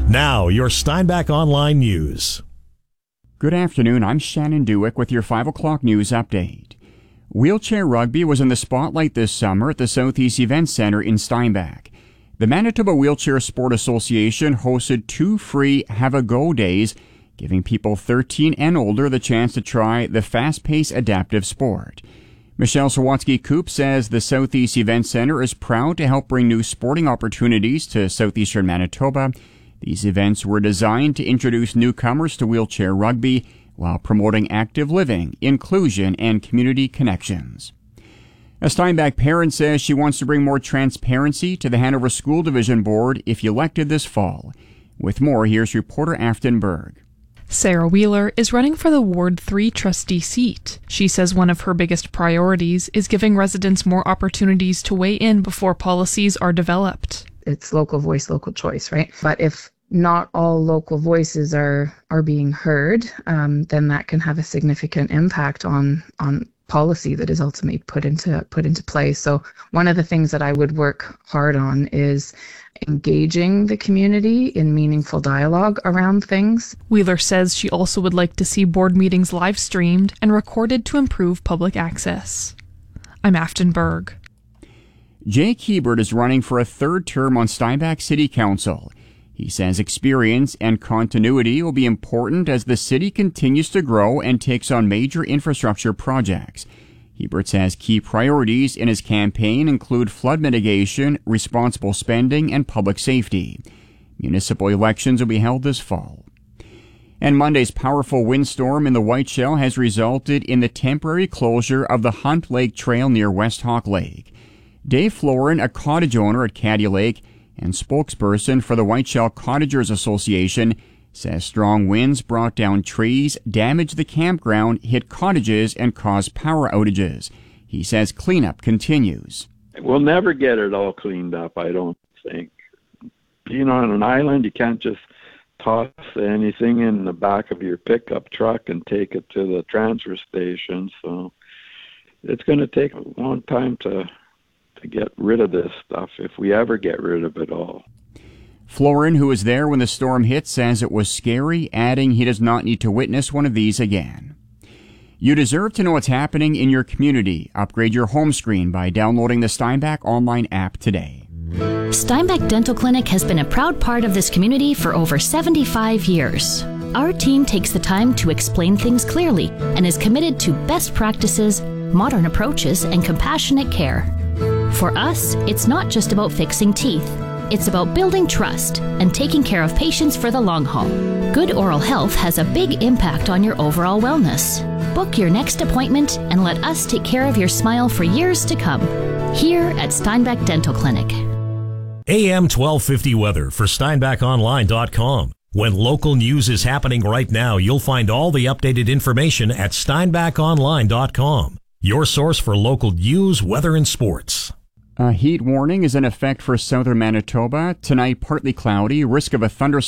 Now, your Steinbach Online News. Good afternoon, I'm Shannon Dewick with your 5 o'clock news update. Wheelchair rugby was in the spotlight this summer at the Southeast Events Centre in Steinbach. The Manitoba Wheelchair Sport Association hosted 2 free Have a Go days, giving people 13 and older the chance to try the fast-paced adaptive sport. Michelle Sawatsky-Koop says the Southeast Events Centre is proud to help bring new sporting opportunities to southeastern Manitoba. These events were designed to introduce newcomers to wheelchair rugby while promoting active living, inclusion, and community connections. A Steinbach parent says she wants to bring more transparency to the Hanover School Division Board if elected this fall. With more, here's reporter Afton Berg. Sarah Wheeler is running for the Ward 3 trustee seat. She says one of her biggest priorities is giving residents more opportunities to weigh in before policies are developed. It's local voice, local choice, right? But if not all local voices are being heard, then that can have a significant impact on policy that is ultimately put into place. So one of the things that I would work hard on is engaging the community in meaningful dialogue around things. Wheeler says she also would like to see board meetings live streamed and recorded to improve public access. I'm Afton Berg. Jake Hebert is running for a 3rd term on Steinbach City Council. He says experience and continuity will be important as the city continues to grow and takes on major infrastructure projects. Hebert says key priorities in his campaign include flood mitigation, responsible spending, and public safety. Municipal elections will be held this fall. And Monday's powerful windstorm in the Whiteshell has resulted in the temporary closure of the Hunt Lake Trail near West Hawk Lake. Dave Florin, a cottage owner at Caddy Lake and spokesperson for the Whiteshell Cottagers Association, says strong winds brought down trees, damaged the campground, hit cottages, and caused power outages. He says cleanup continues. We'll never get it all cleaned up, I don't think. Being on an island, you can't just toss anything in the back of your pickup truck and take it to the transfer station. So it's going to take a long time to get rid of this stuff, if we ever get rid of it all. Florin, who was there when the storm hit, says it was scary, adding he does not need to witness one of these again. You deserve to know what's happening in your community. Upgrade your home screen by downloading the Steinbach Online app today. Steinbach Dental Clinic has been a proud part of this community for over 75 years. Our team takes the time to explain things clearly and is committed to best practices, modern approaches, and compassionate care. For us, it's not just about fixing teeth. It's about building trust and taking care of patients for the long haul. Good oral health has a big impact on your overall wellness. Book your next appointment and let us take care of your smile for years to come. Here at Steinbach Dental Clinic. AM 1250 weather for SteinbachOnline.com. When local news is happening right now, you'll find all the updated information at SteinbachOnline.com. Your source for local news, weather, and sports. A heat warning is in effect for southern Manitoba. Tonight, partly cloudy, risk of a thunderstorm